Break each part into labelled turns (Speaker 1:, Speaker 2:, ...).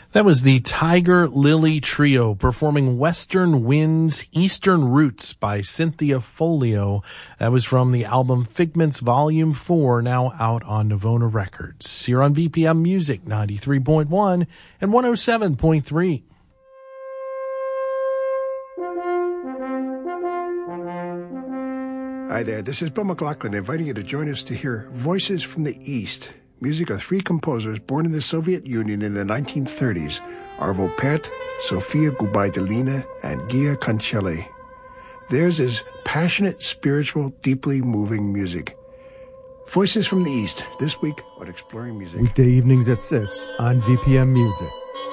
Speaker 1: That was the Tiger Lily Trio performing Western Winds, Eastern Roots by Cynthia Folio. That was from the album Figments Volume 4, now out on Navona Records. Here on VPM Music 93.1 and 107.3.
Speaker 2: Hi there, this is Bill McLaughlin inviting you to join us to hear Voices from the East, music of three composers born in the Soviet Union in the 1930s, Arvo Pärt, Sofia Gubaidulina, and Gia Cancelli. Theirs is passionate, spiritual, deeply moving music. Voices from the East, this week on Exploring Music.
Speaker 3: Weekday evenings at 6 on VPM Music.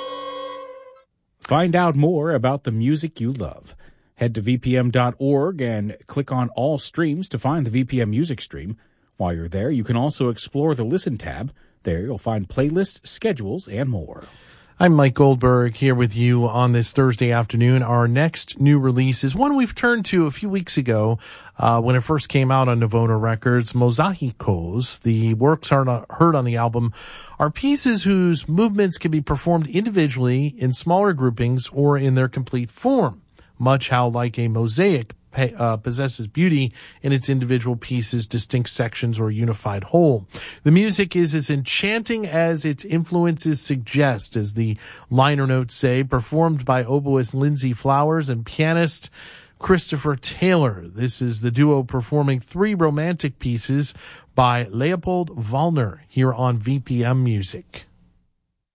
Speaker 4: Find out more about the music you love. Head to vpm.org and click on All Streams to find the VPM Music stream. While you're there, you can also explore the Listen tab. There you'll find playlists, schedules, and more.
Speaker 1: I'm Mike Goldberg here with you on this Thursday afternoon. Our next new release is one we've turned to a few weeks ago when it first came out on Navona Records, Mozaikos. The works heard on the album are pieces whose movements can be performed individually in smaller groupings or in their complete form, much how like a mosaic possesses beauty in its individual pieces, distinct sections, or unified whole. The music is as enchanting as its influences suggest, as the liner notes say, performed by oboist Lindsay Flowers and pianist Christopher Taylor. This is the duo performing three romantic pieces by Leopold Wallner here on VPM Music.